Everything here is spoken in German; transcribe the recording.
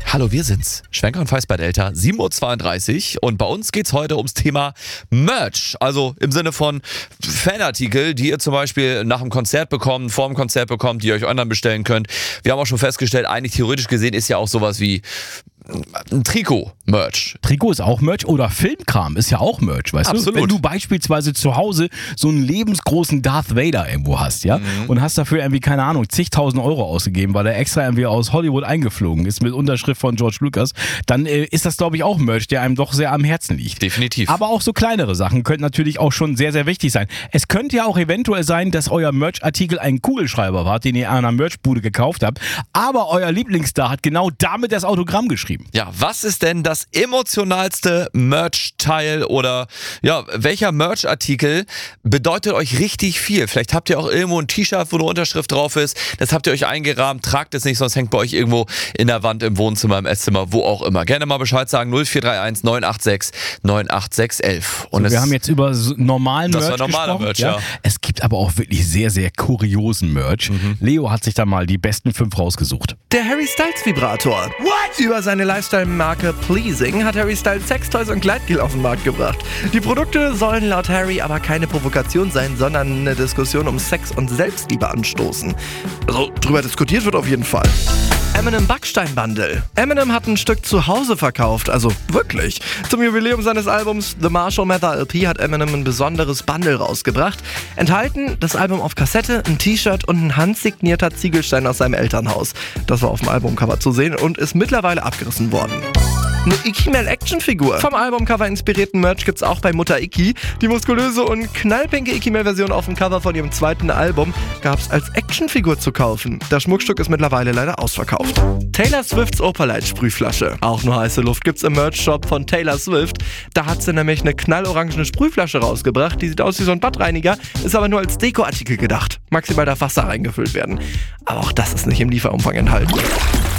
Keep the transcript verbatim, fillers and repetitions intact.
Hallo, wir sind's. Schwenker und Feiß bei Delta, sieben Uhr zweiunddreißig und bei uns geht's heute ums Thema Merch. Also im Sinne von Fanartikel, die ihr zum Beispiel nach dem Konzert bekommt, vor dem Konzert bekommt, die ihr euch online bestellen könnt. Wir haben auch schon festgestellt, eigentlich theoretisch gesehen ist ja auch sowas wie ein Trikot-Merch. Trikot ist auch Merch oder Filmkram ist ja auch Merch, weißt Absolut. du? Wenn du beispielsweise zu Hause so einen lebensgroßen Darth Vader irgendwo hast, ja, mhm. und hast dafür irgendwie, keine Ahnung, zigtausend Euro ausgegeben, weil er extra irgendwie aus Hollywood eingeflogen ist mit Unterschrift von George Lucas, dann äh, ist das, glaube ich, auch Merch, der einem doch sehr am Herzen liegt. Definitiv. Aber auch so kleinere Sachen könnten natürlich auch schon sehr, sehr wichtig sein. Es könnte ja auch eventuell sein, dass euer Merch-Artikel ein Kugelschreiber war, den ihr an einer Merchbude gekauft habt, aber euer Lieblingsstar hat genau damit das Autogramm geschrieben. Ja, was ist denn das emotionalste Merch-Teil oder ja, welcher Merch-Artikel bedeutet euch richtig viel? Vielleicht habt ihr auch irgendwo ein T-Shirt, wo eine Unterschrift drauf ist. Das habt ihr euch eingerahmt, tragt es nicht, sonst hängt bei euch irgendwo in der Wand, im Wohnzimmer, im Esszimmer, wo auch immer. Gerne mal Bescheid sagen, null vier drei eins neun acht sechs neun acht sechs eins eins. Und so, wir haben jetzt über so normalen das Merch war normaler gesprochen. Merch, ja. ja. Es gibt aber auch wirklich sehr, sehr kuriosen Merch. Mhm. Leo hat sich da mal die besten fünf rausgesucht. Der Harry Styles Vibrator. What? Über seine Lifestyle-Marke Pleasing hat Harry Styles Sextoys und Gleitgel auf den Markt gebracht. Die Produkte sollen laut Harry aber keine Provokation sein, sondern eine Diskussion um Sex und Selbstliebe anstoßen. Also drüber diskutiert wird auf jeden Fall. Eminem Backstein-Bundle. Eminem hat ein Stück zu Hause verkauft, also wirklich. Zum Jubiläum seines Albums The Marshall Mathers L P hat Eminem ein besonderes Bundle rausgebracht. Enthalten das Album auf Kassette, ein T-Shirt und ein handsignierter Ziegelstein aus seinem Elternhaus. Das war auf dem Albumcover zu sehen und ist mittlerweile abgerissen worden. Eine Ikimel-Actionfigur. Vom Albumcover inspirierten Merch gibt's auch bei Mutter Iki. Die muskulöse und knallpinke Ikimel-Version auf dem Cover von ihrem zweiten Album gab's als Actionfigur zu kaufen. Das Schmuckstück ist mittlerweile leider ausverkauft. Taylor Swifts Opalite-Sprühflasche. Auch nur heiße Luft gibt's im Merch-Shop von Taylor Swift. Da hat sie nämlich eine knallorangene Sprühflasche rausgebracht. Die sieht aus wie so ein Badreiniger, ist aber nur als Dekoartikel gedacht. Maximal darf Wasser reingefüllt werden. Aber auch das ist nicht im Lieferumfang enthalten.